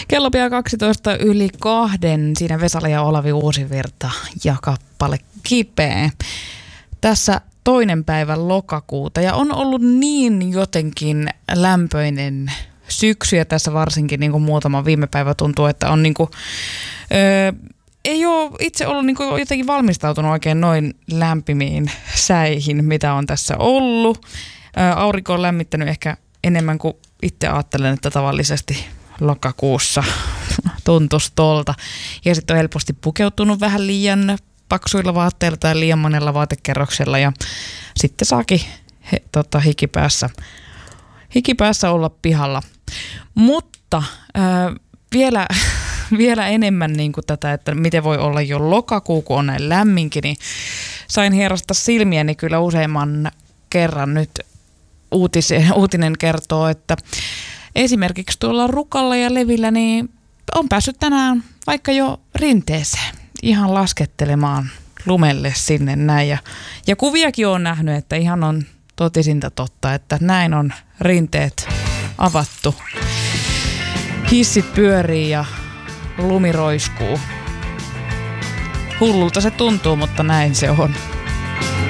Kello pian 12:02. Siinä Vesala ja Olavi Uusivirta ja kappale Kipeä. Tässä 2. päivä lokakuuta ja on ollut niin jotenkin lämpöinen syksy ja tässä varsinkin niin kuin muutama viime päivä tuntuu, että on niin kuin, ei ole itse ollut niin kuin jotenkin valmistautunut oikein noin lämpimiin säihin, mitä on tässä ollut. Aurinko on lämmittänyt ehkä enemmän kuin itse ajattelen, että tavallisesti lokakuussa tuntuisi tolta. Ja sitten on helposti pukeutunut vähän liian paksuilla vaatteilla tai liian monella vaatekerroksella ja sitten saakin hikipäässä olla pihalla. Mutta vielä enemmän niin kuin tätä, että miten voi olla jo lokakuu, kun on näin lämminkin, niin sain hierasta silmiäni kyllä useamman kerran nyt. Uutinen kertoo, että esimerkiksi tuolla Rukalla ja Levillä niin on päässyt tänään vaikka jo rinteeseen ihan laskettelemaan lumelle sinne näin. Ja kuviakin on nähnyt, että ihan on totisinta totta, että näin on rinteet avattu. Hissit pyörii ja lumi roiskuu. Hullulta se tuntuu, mutta näin se on.